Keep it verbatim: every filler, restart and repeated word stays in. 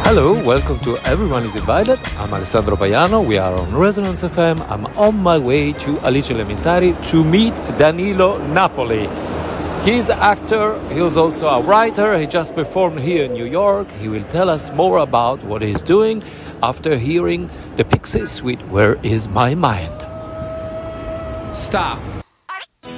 Hello, welcome to Everyone is Invited. I'm Alessandro Paiano. We are on Resonance F M. I'm on my way to Alice Elementari to meet Danilo Napoli. He's an actor, he was also a writer. He just performed here in New York. He will tell us more about what he's doing after hearing the Pixies with Where Is My Mind? Stop.